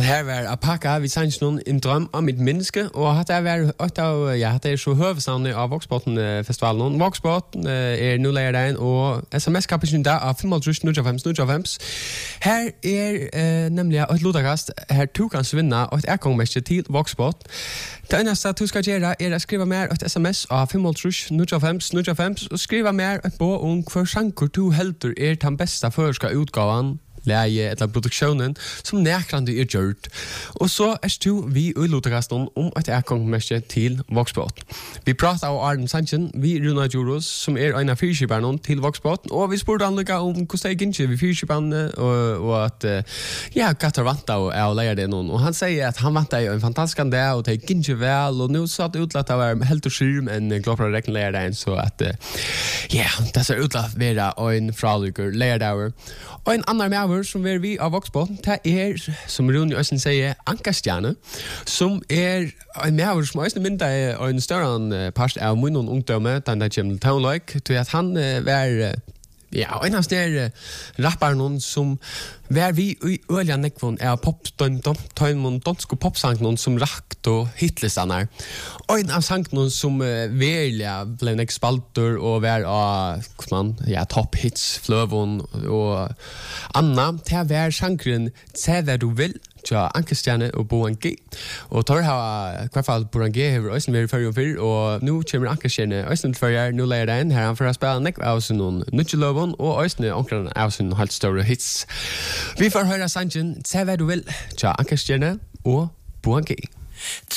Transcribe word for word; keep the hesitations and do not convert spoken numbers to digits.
Her var Apaka, vi sanns noen en drøm om et menneske, og hatt det var et av, ja, hatt det er så høvesavnet av Vågsbåten-festivalen. Vågsbåten er nå leier den, og sms-kapasjonen da av fem null null fem null fem. Her er eh, nemlig et lodakast, her du kan svinne et ekongmester til Vågsbåt. Det eneste du skal gjøre er å skrive mer et sms av fem null null fem null fem, og skrive mer et på om hver sanker du helter er den beste førska utgaven, leie eller produksjonen som nærkrande er gjort. Og så er du vi i Lutherkasten om at jeg kommer mest til Vågsbåt. Vi prater av Arden Sanchen, vi Runa Djuros, som er en av fyrkjøperne til Vågsbåt, og vi spurte han lukka om hvordan det gikk vi fyrkjøperne, og, og at ja, Gatter vant av å leie det noen. Og han sier at han vant av en fantastisk an det, og det gikk ikke vel, og nå satt det utlatt av å være helt og skyrm enn glåpere rekken leier det, så at ja, det ser utlatt å være en fralykker leier det. Og en annen med som er vi av Vågsbåten, det er, som Rune Øysten sier, Ankerstjerne, som er en medver som Øysten mynda er en større part av munnen ungdømme, den der kommer til Townløk, til at han var, ja, en av snere rapperen som var vi i øyla nekvån av pop-tøymon, dansk og popsangen som rakt og hitlistene. Og en av sangen som velja ble nek spalter og var av, hvordan, ja, top hits, fløvån og Anna, til var sangren Se hva du vil, tja Ankerstjerne og Boan G. Og tar ha, i hvert fall Boan G har også vært før og før, og nå kommer Ankerstjerne også til før, nå leier det inn her, han får spille nekv av sin noen nødgeløvån, og også omkring av sin helt større hits. Vi får høre sangen Se hva du vil, tja Ankerstjerne og Boan G.